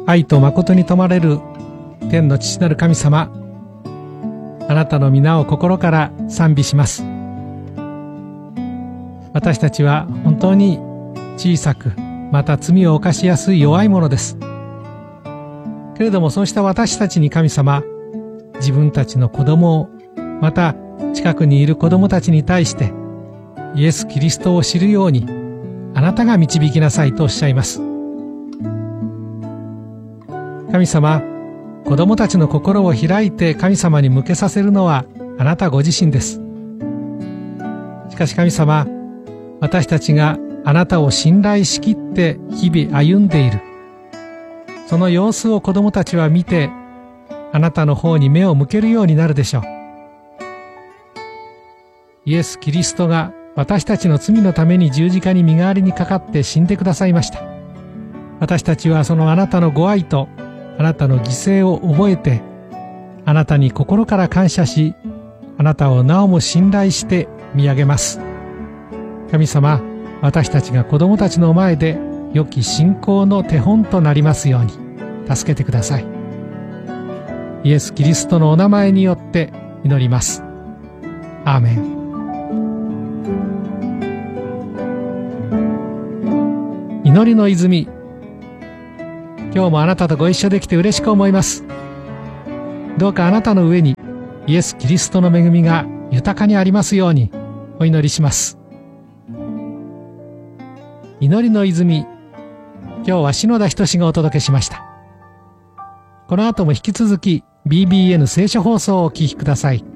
愛と誠に富まれる天の父なる神様、あなたの皆を心から賛美します。私たちは本当に小さく、また罪を犯しやすい弱いものです。けれどもそうした私たちに神様、自分たちの子供を、また近くにいる子供たちに対してイエス・キリストを知るようにあなたが導きなさいとおっしゃいます。神様、子供たちの心を開いて神様に向けさせるのはあなたご自身です。しかし神様、私たちがあなたを信頼しきって日々歩んでいる。その様子を子供たちは見て、あなたの方に目を向けるようになるでしょう。イエス・キリストが私たちの罪のために十字架に身代わりにかかって死んでくださいました。私たちはそのあなたのご愛とあなたの犠牲を覚えて、あなたに心から感謝し、あなたをなおも信頼して見上げます。神様、私たちが子供たちの前で良き信仰の手本となりますように助けてください。イエス・キリストのお名前によって祈ります。アーメン。祈りの泉。今日もあなたとご一緒できて嬉しく思います。どうかあなたの上にイエス・キリストの恵みが豊かにありますようにお祈りします。祈りの泉。今日は篠田仁がお届けしました。この後も引き続き BBN 聖書放送をお聞きください。